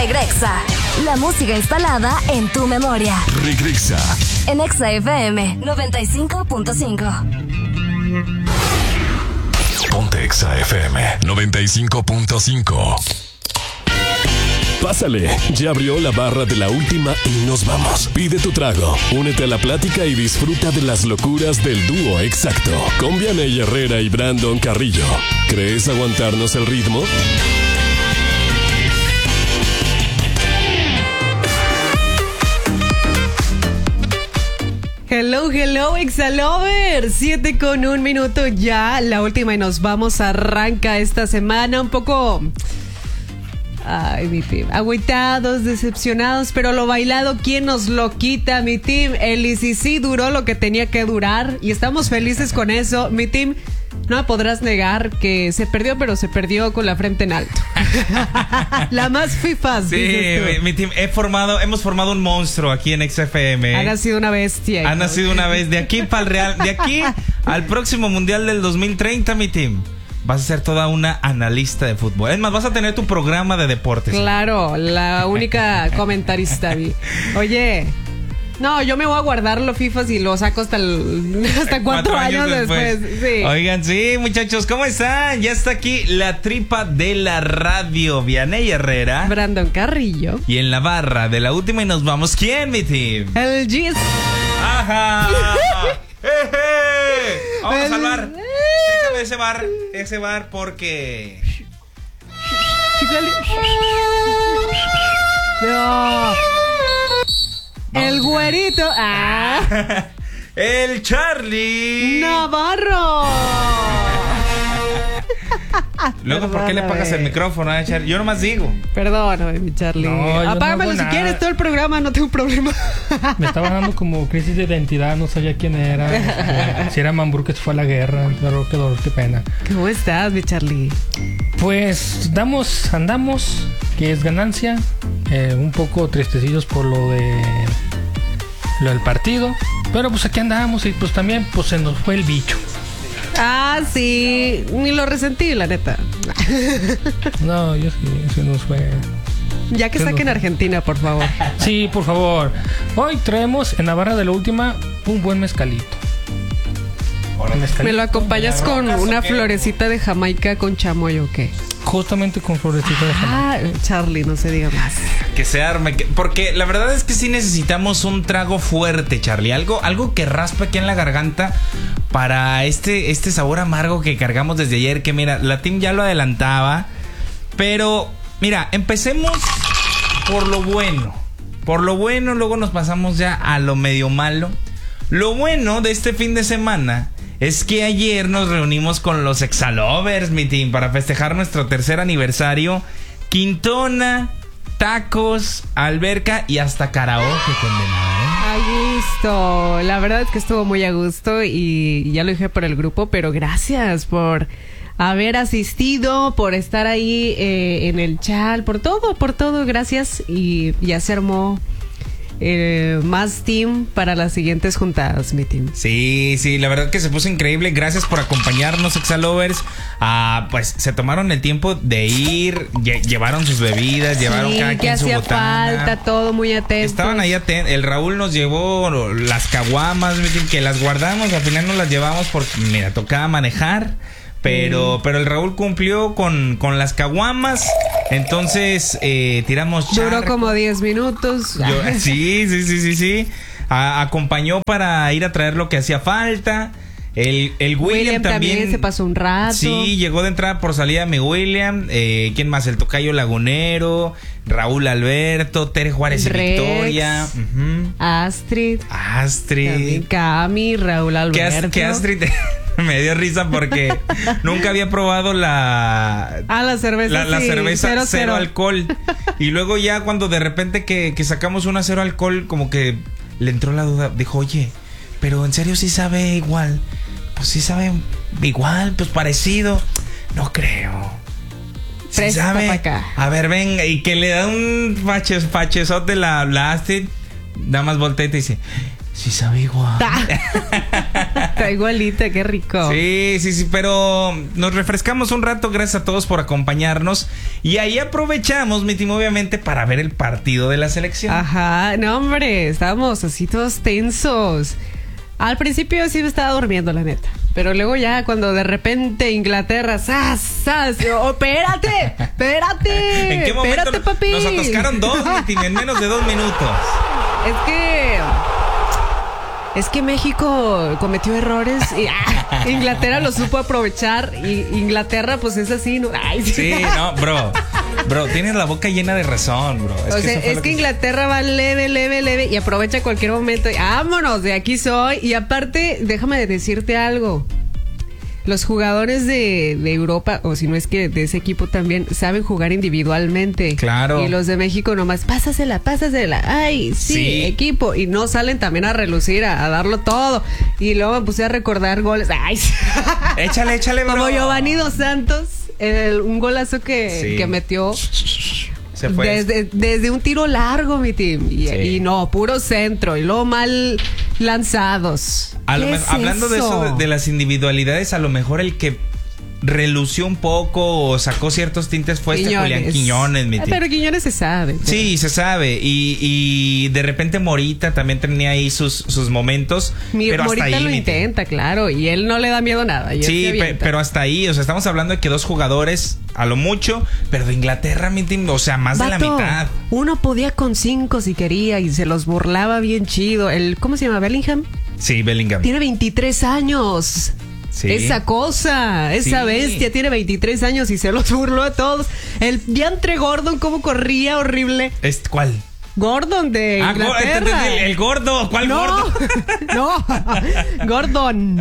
Regrexa. La música instalada en tu memoria. Regrexa. En Exa FM 95.5. Ponte Exa FM 95.5. Pásale, ya abrió la barra de la última y nos vamos. Pide tu trago, únete a la plática y disfruta de las locuras del dúo exacto. Con Vianey Herrera y Brandon Carrillo. ¿Crees aguantarnos el ritmo? Hello, hello, Exalover. 7:01 ya, la última y nos vamos. Arranca esta semana un poco... Ay, mi team. Agüitados, decepcionados, pero lo bailado, ¿quién nos lo quita, mi team? El ICC duró lo que tenía que durar y estamos felices con eso. Mi team, no me podrás negar que se perdió, pero se perdió con la frente en alto. La más fifas. Sí, mi team, hemos formado un monstruo aquí en XFM. Ha nacido una bestia. Ha nacido una vez. De aquí para el Real, de aquí al próximo Mundial del 2030, mi team. Vas a ser toda una analista de fútbol. Es más, vas a tener tu programa de deportes. Claro, la única comentarista. Oye, no, yo me voy a guardar los FIFAs y lo saco hasta 4 años después. Sí. Oigan, sí, muchachos, ¿cómo están? Ya está aquí la tripa de la radio. Vianey Herrera, Brandon Carrillo. Y en la barra de la última y nos vamos. ¿Quién, mi team? El Gis. ¡Ajá! Vamos a salvar. Déjame ese bar porque... No. El güerito. El Charlie Navarro. Luego, ¿por qué le pagas el micrófono a Charlie? Yo nomás digo. Perdóname, mi Charlie. No, apágamelo si quieres todo el programa, no tengo problema. Me estaba dando como crisis de identidad, no sabía quién era. Si era Mambur que se fue a la guerra, pero qué dolor, qué pena. ¿Cómo estás, mi Charlie? Pues andamos, que es ganancia. Un poco tristecillos por lo del partido. Pero pues aquí andamos y pues también pues se nos fue el bicho. Sí, ni lo resentí, la neta. No, yo sí, se nos fue. Ya que saquen Argentina, por favor. Sí, por favor. Hoy traemos en la barra de la última un buen mezcalito. ¿Me lo acompañas con una florecita de Jamaica con chamoy o qué? Justamente con florecita de Jamaica. Charlie, no se diga más. Que se arme, porque la verdad es que sí necesitamos un trago fuerte, Charlie. Algo que raspe aquí en la garganta para este sabor amargo que cargamos desde ayer. Que mira, la team ya lo adelantaba. Pero, mira, empecemos por lo bueno. Por lo bueno, luego nos pasamos ya a lo medio malo. Lo bueno de este fin de semana es que ayer nos reunimos con los Exalovers, mi team, para festejar nuestro 3er aniversario. Quintona, tacos, alberca y hasta karaoke, condenada, A gusto. La verdad es que estuvo muy a gusto y ya lo dije por el grupo, pero gracias por haber asistido, por estar ahí en el chat, por todo, gracias. Y ya se armó más team para las siguientes juntadas, mi team. Sí, la verdad que se puso increíble. Gracias por acompañarnos, Exalovers. Pues se tomaron el tiempo de ir, llevaron sus bebidas, llevaron cada quien su botana. Que hacía falta, todo muy atento. Estaban ahí atentos. El Raúl nos llevó las caguamas, mi team, que las guardamos, al final no las llevamos porque, mira, tocaba manejar. Pero el Raúl cumplió con las caguamas. Entonces tiramos charco. Duró como 10 minutos. Sí. Acompañó para ir a traer lo que hacía falta. El William también se pasó un rato. Sí, llegó de entrada por salida mi William. ¿Quién más? El tocayo Lagunero, Raúl Alberto, Tere Juárez y Victoria. Astrid. También Cami, Raúl Alberto. Que Astrid me dio risa porque nunca había probado la cerveza. La cerveza cero alcohol. Y luego ya cuando de repente que sacamos una cero alcohol, como que le entró la duda. Dijo, oye, pero en serio sí sabe igual. Pues sí sabe igual, pues parecido. No creo. Sí sabe. Acá. A ver, venga. Y que le da un fachezote la Astrid. Da más voltea y te dice, sí sabe igual. Está igualita, qué rico. Sí, pero nos refrescamos un rato. Gracias a todos por acompañarnos. Y ahí aprovechamos, mi team, obviamente, para ver el partido de la selección. Ajá, no, hombre, estábamos así todos tensos. Al principio sí me estaba durmiendo, la neta. Pero luego ya cuando de repente Inglaterra, ¡zas! ¡Oh, espérate! ¿En qué momento espérate, papi? nos atascaron dos, mi team, en menos de 2 minutos? Es que México cometió errores y Inglaterra lo supo aprovechar. Y Inglaterra, pues es así, ¿no? Ay, sí, no, bro, tienes la boca llena de razón, bro. Es que Inglaterra va leve y aprovecha cualquier momento. Y vámonos, de aquí soy. Y aparte, déjame decirte algo. Los jugadores de Europa, o si no es que de ese equipo también, saben jugar individualmente. Claro. Y los de México nomás, pásasela. Ay, sí, equipo. Y no salen también a relucir, a darlo todo. Y luego me puse a recordar goles. Ay, échale, bro. Como Giovanni Dos Santos, un golazo que metió. Se fue. Desde un tiro largo, mi team. Y no, puro centro. Y luego mal lanzados. Hablando de eso, de las individualidades, a lo mejor el que relució un poco o sacó ciertos tintes fue Julián Quiñones, mi team. Pero Quiñones se sabe. Sí, se sabe. Y de repente Morita también tenía ahí sus momentos. Pero Morita hasta ahí, lo intenta, claro. Y él no le da miedo a nada. Sí, pero hasta ahí. O sea, estamos hablando de que 2 jugadores a lo mucho, pero de Inglaterra, mi team, o sea, más de la mitad. Uno podía con 5 si quería y se los burlaba bien chido. ¿Cómo se llama? ¿Bellingham? Sí, Bellingham. Tiene 23 años. Sí. Esa bestia tiene 23 años y se los burló a todos. El diantre Gordon, cómo corría, horrible. ¿Cuál? Gordon de Inglaterra. El gordo. ¿Cuál gordo? No, Gordon.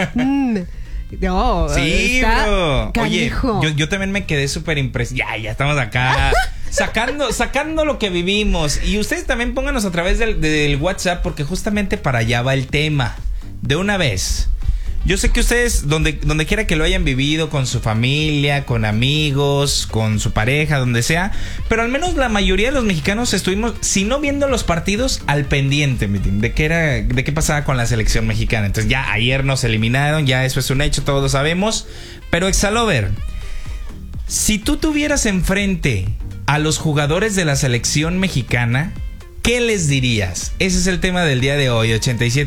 No, sí, bro. Canijo. Oye, yo también me quedé súper impresionado. Ya estamos acá sacando lo que vivimos. Y ustedes también pónganos a través del WhatsApp, porque justamente para allá va el tema. De una vez. Yo sé que ustedes, donde quiera que lo hayan vivido, con su familia, con amigos, con su pareja, donde sea, pero al menos la mayoría de los mexicanos estuvimos, si no viendo los partidos, al pendiente, mi team, de qué pasaba con la selección mexicana. Entonces ya ayer nos eliminaron, ya eso es un hecho, todos lo sabemos. Pero Exalover, si tú tuvieras enfrente a los jugadores de la selección mexicana, ¿qué les dirías? Ese es el tema del día de hoy,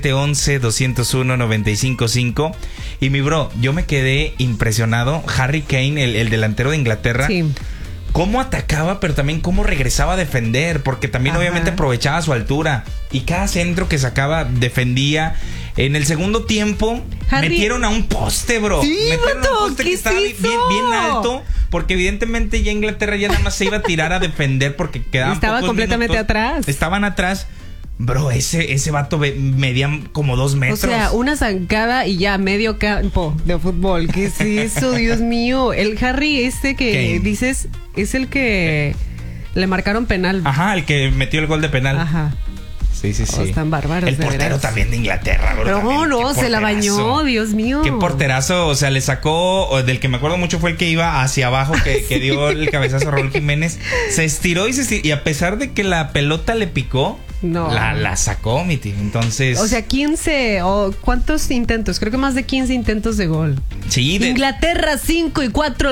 8711-201-955. Y mi bro, yo me quedé impresionado. Harry Kane, el delantero de Inglaterra, sí, cómo atacaba, pero también cómo regresaba a defender, porque también obviamente aprovechaba su altura. Y cada centro que sacaba, defendía. En el segundo tiempo, metieron a un poste, bro. Sí, metieron a un poste que estaba bien alto, porque evidentemente ya Inglaterra ya nada más se iba a tirar a defender porque quedaban Estaba completamente minutos. Atrás. Estaban atrás. Bro, ese vato medía como 2 metros. O sea, una zancada y ya medio campo de fútbol. ¿Qué es eso, Dios mío? El Harry que dices es el que le marcaron penal. Ajá, el que metió el gol de penal. Ajá. Sí. Están bárbaros. El portero también de Inglaterra, bro. Pero no, se la bañó, Dios mío. Qué porterazo, o sea, le sacó, del que me acuerdo mucho fue el que iba hacia abajo, que dio el cabezazo a Raúl Jiménez. Se estiró y a pesar de que la pelota le picó, no, la sacó, mi tío. Entonces, o sea, 15 o ¿cuántos intentos? Creo que más de 15 intentos de gol. Sí, Inglaterra 5 y 4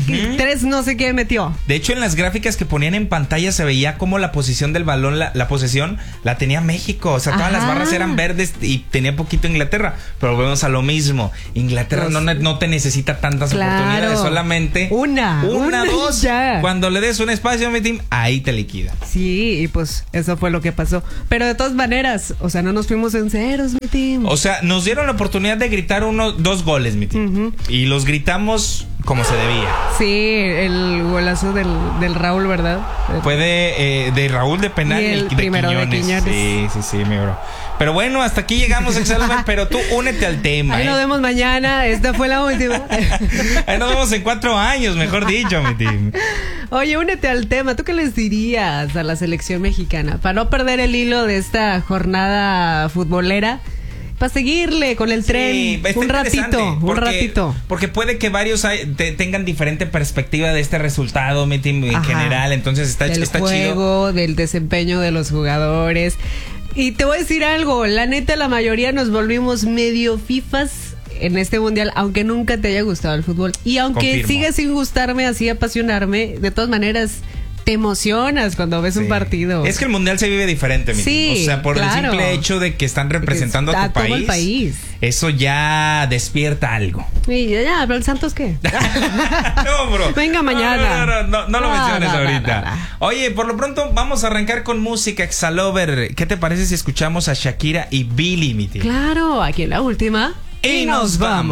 3 no sé qué metió. De hecho, en las gráficas que ponían en pantalla se veía como la posición del balón, la posesión la tenía México. O sea, todas las barras eran verdes y tenía poquito Inglaterra. Pero volvemos a lo mismo. Inglaterra no te necesita tantas oportunidades, solamente una, dos. Ya. Cuando le des un espacio, mi team, ahí te liquida. Sí, y pues eso fue lo que pasó. Pero de todas maneras, o sea, no nos fuimos en ceros, mi team. O sea, nos dieron la oportunidad de gritar 2 goles, mi team. Y los gritamos como se debía. Sí, el golazo del Raúl, ¿verdad? Fue de Raúl de penal y el primero de Quiñones. Sí, mi bro. Pero bueno, hasta aquí llegamos, Exalover, pero tú únete al tema. Ahí nos vemos mañana, esta fue la última. Ahí nos vemos en 4 años, mejor dicho, mi team. Oye, únete al tema. ¿Tú qué les dirías a la selección mexicana? Para no perder el hilo de esta jornada futbolera, para seguirle con el tren un ratito. Porque puede que varios tengan diferente perspectiva de este resultado, mi team, en general. Entonces está del juego, chido. Del desempeño de los jugadores. Y te voy a decir algo, la neta, la mayoría nos volvimos medio fifas en este mundial, aunque nunca te haya gustado el fútbol. Y aunque Confirmo. siga sin gustarme, así apasionarme, de todas maneras te emocionas cuando ves un partido. Es que el mundial se vive diferente, mi Sí, tío. O sea, por el claro. simple hecho de que están representando a tu todo país, el país. eso ya despierta algo. Y ya, pero el Santos, ¿qué? No, bro. Venga mañana. No lo menciones No, ahorita. no. Oye, por lo pronto vamos a arrancar con música, Exalover. ¿Qué te parece si escuchamos a Shakira y Billy, mi tío? Claro, aquí en la última. Y nos vamos.